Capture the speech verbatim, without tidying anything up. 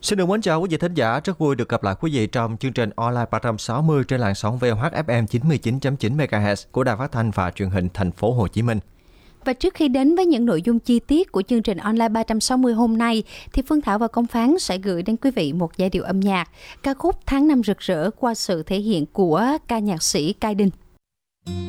Xin được mến chào quý vị thính giả, rất vui được gặp lại quý vị trong chương trình online ba trăm sáu mươi trên làn sóng vê o hát ép em chín mươi chín chấm chín mê ga héc của Đài Phát thanh và Truyền hình Thành phố Hồ Chí Minh. Và trước khi đến với những nội dung chi tiết của chương trình online ba trăm sáu mươi hôm nay, thì Phương Thảo và Công Phán sẽ gửi đến quý vị một giai điệu âm nhạc, ca khúc Tháng năm rực rỡ qua sự thể hiện của ca nhạc sĩ Cai Đinh.